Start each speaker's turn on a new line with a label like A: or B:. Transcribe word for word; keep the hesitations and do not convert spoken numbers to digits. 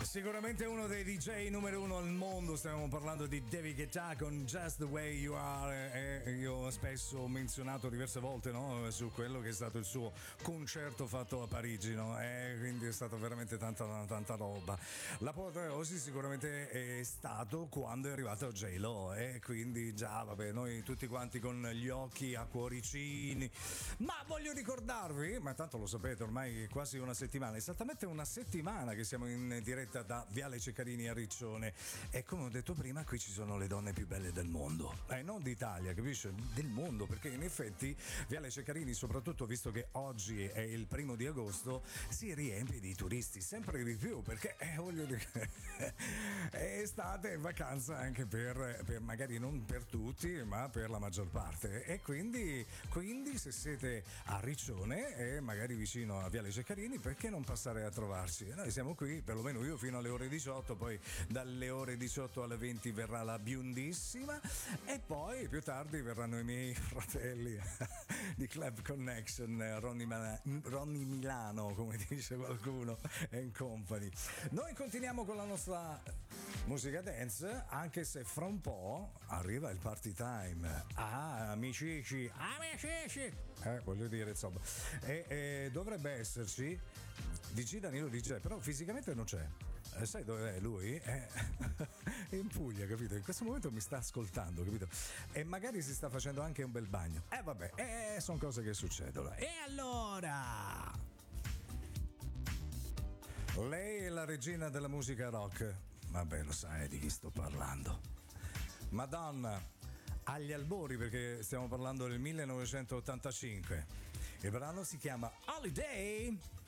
A: Sicuramente uno dei D J numero uno al mondo, stiamo parlando di David Guetta con Just the Way You Are, e io ho spesso menzionato diverse volte, no, su quello che è stato il suo concerto fatto a Parigi, no? E quindi è stata veramente tanta tanta roba. L'apoteosi sicuramente è stato quando è arrivato J-Lo, e quindi già vabbè, noi tutti quanti con gli occhi a cuoricini. Ma voglio ricordarvi, ma tanto lo sapete ormai quasi una settimana, esattamente una settimana che siamo in diretta da Viale Ceccarini a Riccione, e come ho detto prima qui ci sono le donne più belle del mondo, eh, non d'Italia, capisci? Del mondo, perché in effetti Viale Ceccarini, soprattutto visto che oggi è il primo di agosto, si riempie di turisti sempre di più, perché eh, voglio dire è estate e vacanza anche per, per magari non per tutti ma per la maggior parte, e quindi, quindi se siete a Riccione e magari vicino a Viale Ceccarini, perché non passare a trovarci? Noi siamo qui, perlomeno io, fino alle ore diciotto, poi dalle ore diciotto alle venti verrà la biondissima, e poi più tardi verranno i miei fratelli di Club Connection, Ronny, Mala- Ronny Milano, come dice qualcuno, and company. Noi continuiamo con la nostra musica dance, anche se fra un po' arriva il party time. Ah, amici, amici, eh, voglio dire, insomma, e, e dovrebbe esserci D J Danilo D J, però fisicamente non c'è. Eh, sai dove è lui? È, è in Puglia, capito? In questo momento mi sta ascoltando, capito? E magari si sta facendo anche un bel bagno. Eh vabbè, eh, sono cose che succedono. E allora, lei è la regina della musica rock. Vabbè, lo sai di chi sto parlando. Madonna, agli albori, perché stiamo parlando del millenovecentottantacinque. Il brano si chiama Holiday.